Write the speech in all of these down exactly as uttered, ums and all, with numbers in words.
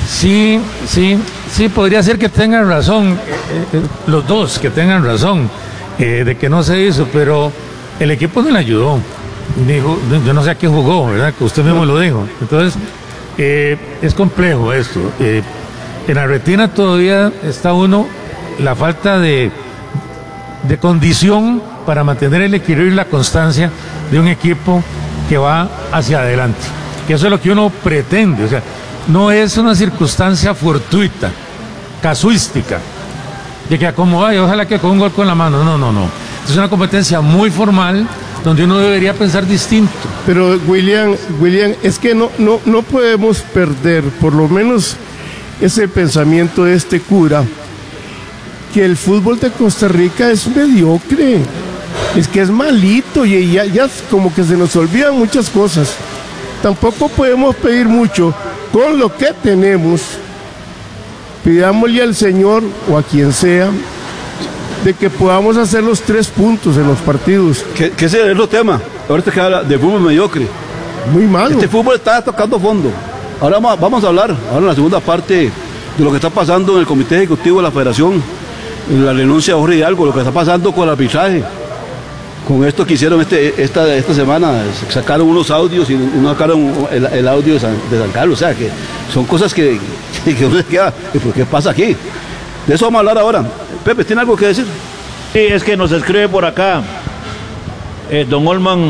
Sí, sí, sí, podría ser que tengan razón, eh, eh, los dos que tengan razón, eh, de que no se hizo, pero el equipo no le ayudó. Dijo, yo no sé a qué jugó, ¿verdad? Que usted mismo lo dijo. Entonces, eh, es complejo esto. Eh, en la retina todavía está uno la falta de, de condición para mantener el equilibrio y la constancia de un equipo que va hacia adelante. Que eso es lo que uno pretende, o sea, no es una circunstancia fortuita, casuística, de que como, ay, ojalá que con un gol con la mano. No, no, no. Es una competencia muy formal donde uno debería pensar distinto. Pero William, William, es que no, no, no podemos perder, por lo menos ese pensamiento de este cura, que el fútbol de Costa Rica es mediocre, es que es malito y ya, ya como que se nos olvidan muchas cosas. Tampoco podemos pedir mucho. Con lo que tenemos, pidámosle al Señor o a quien sea de que podamos hacer los tres puntos en los partidos. Que, que ese es el tema. Ahorita que habla de fútbol mediocre. Muy malo. Este fútbol está tocando fondo. Ahora vamos, vamos a hablar, ahora en la segunda parte, de lo que está pasando en el Comité Ejecutivo de la Federación, en la renuncia de Jorge Hidalgo, lo que está pasando con el arbitraje. Con esto que hicieron este, esta, esta semana, sacaron unos audios y no sacaron el, el audio de San, de San Carlos, o sea, que son cosas que, que uno se queda, ¿por qué pasa aquí? De eso vamos a hablar ahora. Pepe, ¿tiene algo que decir? Sí, es que nos escribe por acá, eh, don Olman,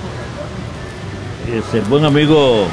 es el buen amigo,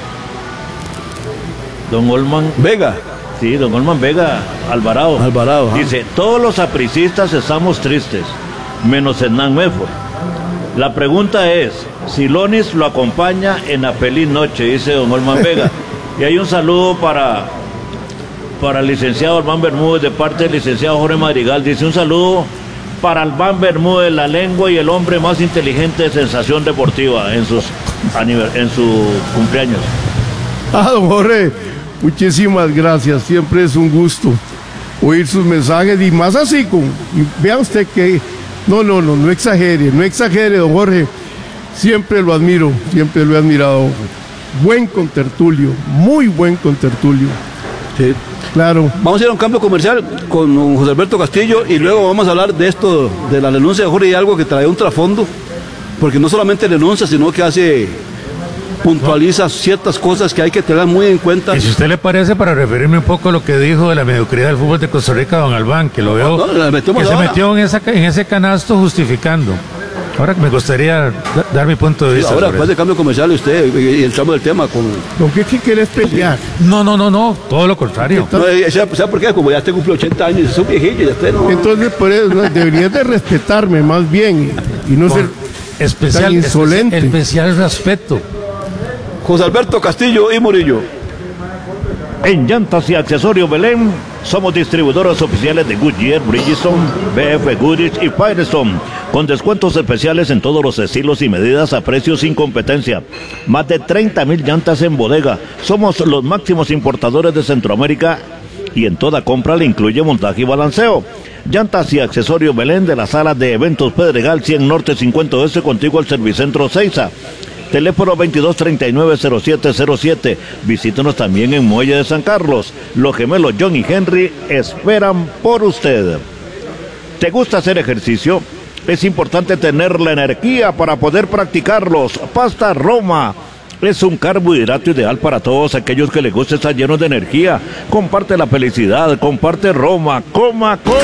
don Olman Vega. Sí, don Olman Vega Alvarado. Alvarado, dice, todos los apricistas estamos tristes, menos Hernán Medford. La pregunta es, si Lonis lo acompaña en la feliz noche, dice don Olman Vega. Y hay un saludo para, para el licenciado Albán Bermúdez de parte del licenciado Jorge Madrigal. Dice un saludo para Albán Bermúdez, la lengua y el hombre más inteligente de Sensación Deportiva en, sus, en su cumpleaños. Ah, don Jorge, muchísimas gracias. Siempre es un gusto oír sus mensajes y más así con... Y vea usted que... No, no, no, no exagere, no exagere, don Jorge. Siempre lo admiro, siempre lo he admirado. Buen contertulio, muy buen contertulio. Sí. Claro. Vamos a ir a un cambio comercial con don José Alberto Castillo y luego vamos a hablar de esto, de la renuncia de Jorge Hidalgo, que trae un trasfondo, porque no solamente renuncia, sino que hace... puntualiza ciertas cosas que hay que tener muy en cuenta. Y si usted le parece, para referirme un poco a lo que dijo de la mediocridad del fútbol de Costa Rica, don Albán, que lo veo, no, no, que se metió en, esa, en ese canasto justificando. Ahora me gustaría da, dar mi punto de vista. Sí, ahora, después de cambio comercial, usted, y entramos del tema con... ¿Con qué, qué querés pelear? No, no, no, no, todo lo contrario. No, ¿sabe por qué? Como ya usted cumple ochenta años, es un viejillo, ya usted no... Entonces, por eso, no, deberías de respetarme más bien y, y no con ser especial, tan insolente. Especial respeto. José Alberto Castillo y Murillo. En Llantas y Accesorios Belén, somos distribuidores oficiales de Goodyear, Bridgestone, B F Goodrich y Firestone, con descuentos especiales en todos los estilos y medidas a precios sin competencia. Más de treinta mil llantas en bodega. Somos los máximos importadores de Centroamérica y en toda compra le incluye montaje y balanceo. Llantas y Accesorios Belén, de la sala de eventos Pedregal cien Norte cincuenta Oeste, contigo al Servicentro Seiza. Teléfono veintidós treinta y nueve cero siete cero siete. Visítenos también en Muelle de San Carlos. Los gemelos John y Henry esperan por usted. ¿Te gusta hacer ejercicio? Es importante tener la energía para poder practicarlos. Pasta Roma es un carbohidrato ideal para todos aquellos que les gusta estar llenos de energía. Comparte la felicidad, comparte Roma. Coma, coma.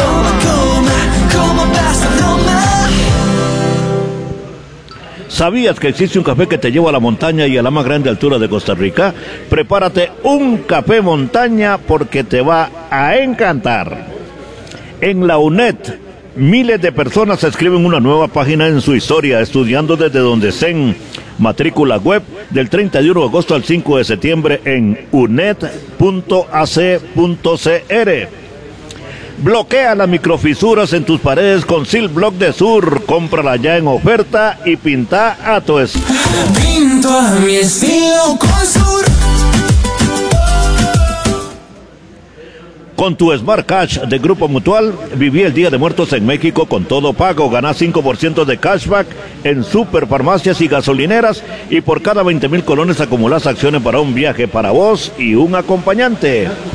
¿Sabías que existe un café que te lleva a la montaña y a la más grande altura de Costa Rica? Prepárate un café montaña porque te va a encantar. En la UNED, miles de personas escriben una nueva página en su historia, estudiando desde donde estén. Matrícula web del treinta y uno de agosto al cinco de septiembre en u n e d punto a c punto c r. Bloquea las microfisuras en tus paredes con Sil Block de Sur. Cómprala ya en oferta y pinta a tu estilo. Pinto a mi estilo con Sur. Con tu Smart Cash de Grupo Mutual, viví el Día de Muertos en México con todo pago. Gana cinco por ciento de cashback en superfarmacias y gasolineras, y por cada veinte mil colones acumulás acciones para un viaje para vos y un acompañante.